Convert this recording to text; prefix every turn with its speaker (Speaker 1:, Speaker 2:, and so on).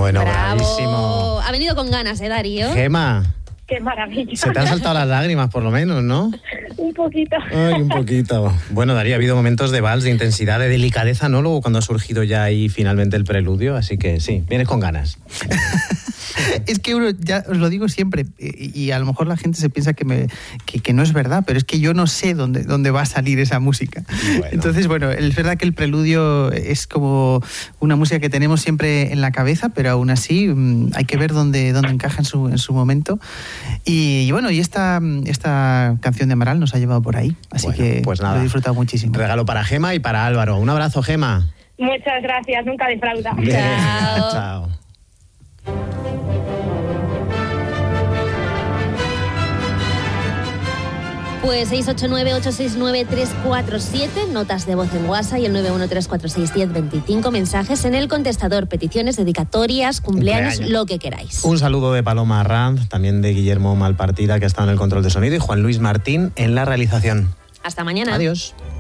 Speaker 1: Bueno,
Speaker 2: ¡Bravo!
Speaker 1: bravísimo.
Speaker 2: Ha venido con ganas, Darío.
Speaker 1: Gema,
Speaker 3: ¡Qué maravilla!
Speaker 1: se te han saltado las lágrimas por lo menos, ¿no?
Speaker 3: Un poquito.
Speaker 1: Ay, un poquito. Bueno, Darío, ha habido momentos de vals, de intensidad, de delicadeza, ¿no? Luego cuando ha surgido ya ahí finalmente el preludio, así que sí, vienes con ganas.
Speaker 4: Es que uno, ya os lo digo siempre, y a lo mejor la gente se piensa que no es verdad, pero es que yo no sé dónde va a salir esa música. Bueno. Entonces, bueno, es verdad que el preludio es como una música que tenemos siempre en la cabeza, pero aún así hay que ver dónde encaja en su momento. Y bueno, y esta canción de Amaral nos ha llevado por ahí, así bueno, que pues nada, lo he disfrutado muchísimo.
Speaker 1: Regalo para Gema y para Álvaro. Un abrazo, Gema.
Speaker 3: Muchas gracias, nunca defrauda.
Speaker 2: Chao.
Speaker 1: Chao.
Speaker 2: Pues 689-869-347, notas de voz en WhatsApp y el 913461025, mensajes en el contestador, peticiones, dedicatorias, cumpleaños, lo que queráis.
Speaker 1: Un saludo de Paloma Ranz, también de Guillermo Malpartida, que ha estado en el control de sonido, y Juan Luis Martín en la realización.
Speaker 2: Hasta mañana.
Speaker 1: Adiós.